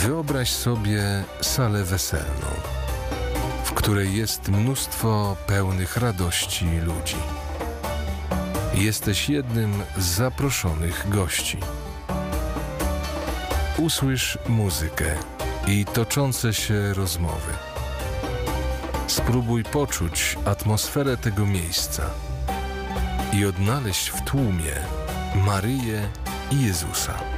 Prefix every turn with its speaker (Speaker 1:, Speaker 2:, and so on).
Speaker 1: Wyobraź sobie salę weselną, w której jest mnóstwo pełnych radości ludzi. Jesteś jednym z zaproszonych gości. Usłysz muzykę i toczące się rozmowy. Spróbuj poczuć atmosferę tego miejsca i odnaleźć w tłumie Maryję i Jezusa.